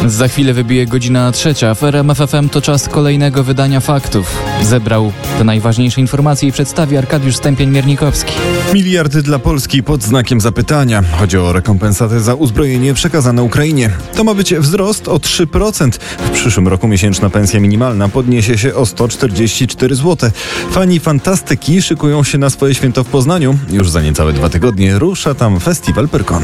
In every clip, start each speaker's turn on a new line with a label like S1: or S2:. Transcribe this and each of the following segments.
S1: Za chwilę wybije godzina 3. W RMF FM to czas kolejnego wydania faktów. Zebrał te najważniejsze informacje i przedstawi Arkadiusz Stępień-Miernikowski.
S2: Miliardy dla Polski pod znakiem zapytania. Chodzi o rekompensaty za uzbrojenie przekazane Ukrainie. To ma być wzrost o 3%. W przyszłym roku miesięczna pensja minimalna podniesie się o 144 zł. Fani fantastyki szykują się na swoje święto w Poznaniu. Już za niecałe 2 tygodnie rusza tam festiwal Pyrkon.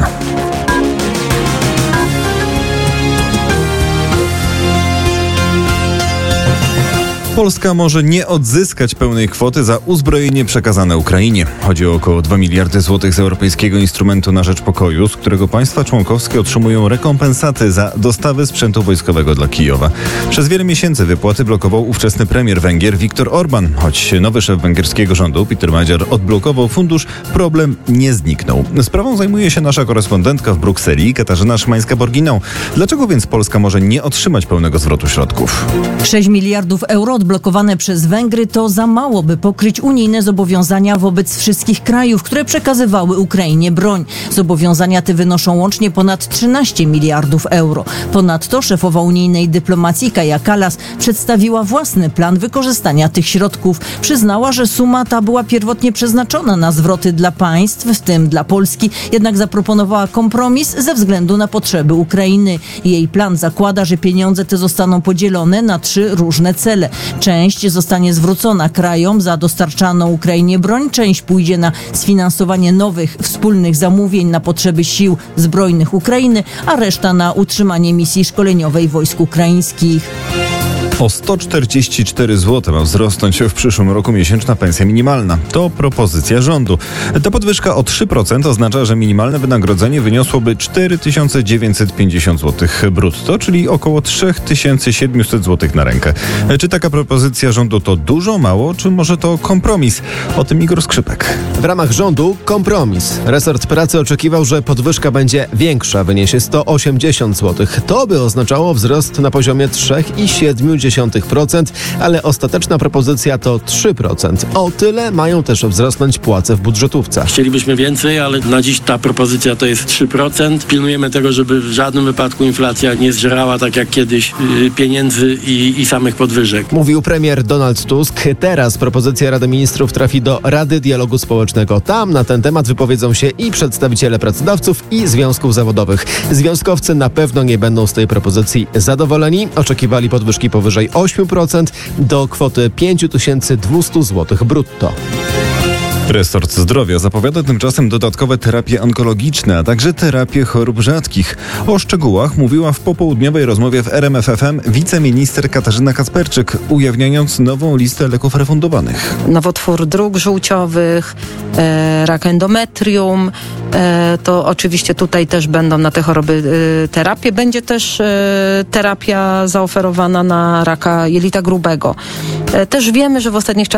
S2: Polska może nie odzyskać pełnej kwoty za uzbrojenie przekazane Ukrainie. Chodzi o około 2 miliardy złotych z Europejskiego Instrumentu na Rzecz Pokoju, z którego państwa członkowskie otrzymują rekompensaty za dostawy sprzętu wojskowego dla Kijowa. Przez wiele miesięcy wypłaty blokował ówczesny premier Węgier Viktor Orbán. Choć nowy szef węgierskiego rządu Peter Magyar odblokował fundusz, problem nie zniknął. Sprawą zajmuje się nasza korespondentka w Brukseli, Katarzyna Szymańska-Borginą. Dlaczego więc Polska może nie otrzymać pełnego zwrotu środków?
S3: 6 miliardów euro odblokowane przez Węgry to za mało, by pokryć unijne zobowiązania wobec wszystkich krajów, które przekazywały Ukrainie broń. Zobowiązania te wynoszą łącznie ponad 13 miliardów euro. Ponadto szefowa unijnej dyplomacji Kaja Kallas przedstawiła własny plan wykorzystania tych środków. Przyznała, że suma ta była pierwotnie przeznaczona na zwroty dla państw, w tym dla Polski, jednak zaproponowała kompromis ze względu na potrzeby Ukrainy. Jej plan zakłada, że pieniądze te zostaną podzielone na 3 różne cele. Część zostanie zwrócona krajom za dostarczaną Ukrainie broń, część pójdzie na sfinansowanie nowych wspólnych zamówień na potrzeby sił zbrojnych Ukrainy, a reszta na utrzymanie misji szkoleniowej wojsk ukraińskich.
S2: O 144 zł ma wzrosnąć w przyszłym roku miesięczna pensja minimalna. To propozycja rządu. Ta podwyżka o 3% oznacza, że minimalne wynagrodzenie wyniosłoby 4950 zł brutto, czyli około 3700 zł na rękę. Czy taka propozycja rządu to dużo, mało, czy może to kompromis? O tym Igor Skrzypek.
S4: W ramach rządu kompromis. Resort pracy oczekiwał, że podwyżka będzie większa, wyniesie 180 zł. To by oznaczało wzrost na poziomie 3,7%, ale ostateczna propozycja to 3%. O tyle mają też wzrosnąć płace w budżetówce.
S5: Chcielibyśmy więcej, ale na dziś ta propozycja to jest 3%. Pilnujemy tego, żeby w żadnym wypadku inflacja nie zżerała tak jak kiedyś pieniędzy i samych podwyżek.
S4: Mówił premier Donald Tusk. Teraz propozycja Rady Ministrów trafi do Rady Dialogu Społecznego. Tam na ten temat wypowiedzą się i przedstawiciele pracodawców, i związków zawodowych. Związkowcy na pewno nie będą z tej propozycji zadowoleni. Oczekiwali podwyżki powyżej 8% do kwoty 5200 zł brutto.
S2: Resort Zdrowia zapowiada tymczasem dodatkowe terapie onkologiczne, a także terapie chorób rzadkich. O szczegółach mówiła w popołudniowej rozmowie w RMF FM wiceminister Katarzyna Kacperczyk, ujawniając nową listę leków refundowanych.
S6: Nowotwór dróg żółciowych, rak endometrium, to oczywiście tutaj też będą na te choroby terapie. Będzie też terapia zaoferowana na raka jelita grubego. Też wiemy, że w ostatnich czasach